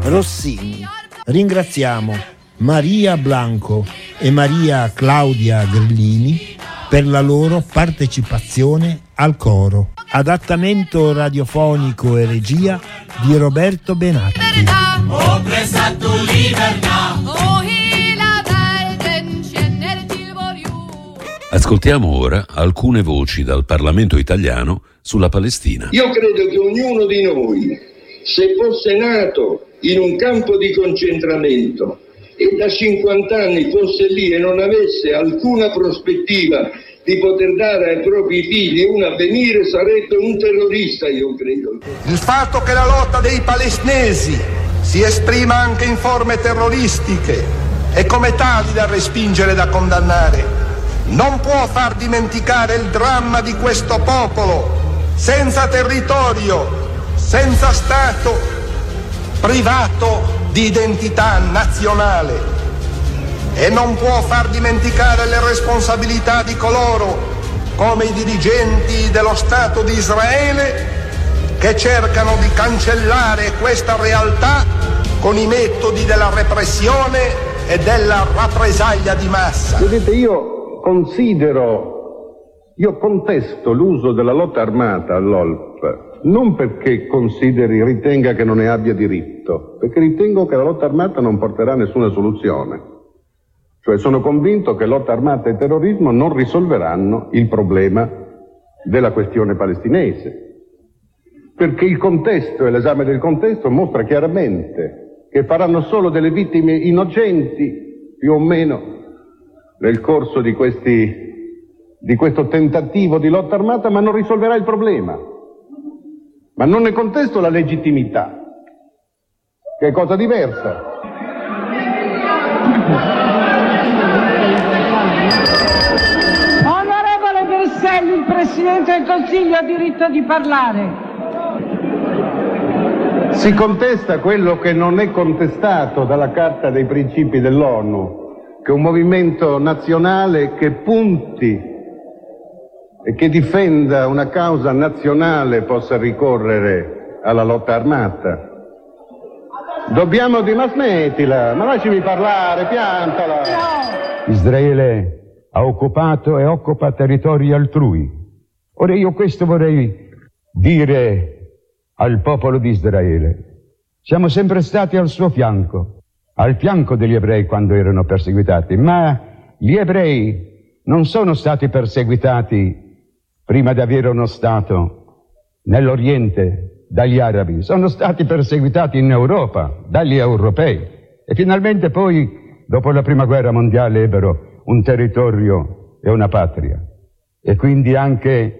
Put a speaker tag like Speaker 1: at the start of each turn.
Speaker 1: Rossini. Ringraziamo Maria Blanco e Maria Claudia Grillini per la loro partecipazione al coro. Adattamento radiofonico e regia di Roberto Benatti.
Speaker 2: Ascoltiamo ora alcune voci dal Parlamento italiano sulla Palestina.
Speaker 3: Io credo che ognuno di noi, se fosse nato in un campo di concentramento e da 50 anni fosse lì e non avesse alcuna prospettiva di poter dare ai propri figli un avvenire, sarebbe un terrorista, io credo.
Speaker 4: Il fatto che la lotta dei palestinesi si esprima anche in forme terroristiche e come tali da respingere e da condannare non può far dimenticare il dramma di questo popolo senza territorio, senza Stato, privato di identità nazionale, e non può far dimenticare le responsabilità di coloro come i dirigenti dello Stato di Israele che cercano di cancellare questa realtà con i metodi della repressione e della rappresaglia di massa.
Speaker 5: Vedete, io contesto l'uso della lotta armata all'OLP, non perché ritenga che non ne abbia diritto, perché ritengo che la lotta armata non porterà a nessuna soluzione. Cioè sono convinto che lotta armata e terrorismo non risolveranno il problema della questione palestinese, perché il contesto e l'esame del contesto mostra chiaramente che faranno solo delle vittime innocenti, più o meno, nel corso di questo tentativo di lotta armata, ma non risolverà il problema. Ma non ne contesto la legittimità, che è cosa diversa.
Speaker 6: Onorevole Berselli, il Presidente del Consiglio ha diritto di parlare.
Speaker 5: Si contesta quello che non è contestato dalla Carta dei Principi dell'ONU, che un movimento nazionale che punti e che difenda una causa nazionale possa ricorrere alla lotta armata. Dobbiamo ma smettila, ma lasciami parlare, piantala.
Speaker 7: Israele ha occupato e occupa territori altrui. Ora io questo vorrei dire al popolo di Israele. Siamo sempre stati al suo fianco, al fianco degli ebrei quando erano perseguitati, ma gli ebrei non sono stati perseguitati prima di avere uno Stato nell'Oriente dagli arabi, sono stati perseguitati in Europa dagli europei e finalmente poi, dopo la Prima Guerra Mondiale, ebbero un territorio e una patria. E quindi anche